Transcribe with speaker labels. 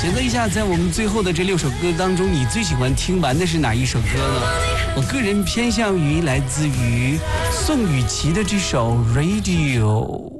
Speaker 1: 选择一下，在我们最后的这6首歌当中，你最喜欢听完的是哪一首歌呢？我个人偏向于来自于宋雨琦的这首《Radio》。